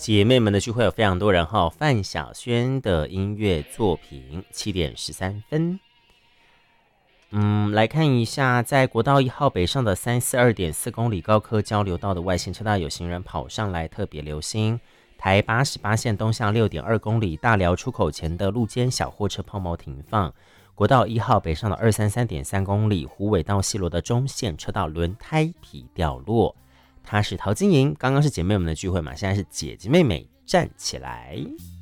姐妹们的聚会有非常多人哈，范晓萱的音乐作品7:13。来看一下，在国道1号北上的342.4公里高科交流道的外线车道有行人跑上来，特别留心。台88线东向6.2公里大寮出口前的路肩小货车抛锚停放。国道1号北上的233.3公里虎尾到西螺的中线车道轮胎皮掉落。他是陶晶莹，刚刚是姐妹们的聚会嘛，现在是姐姐妹妹站起来。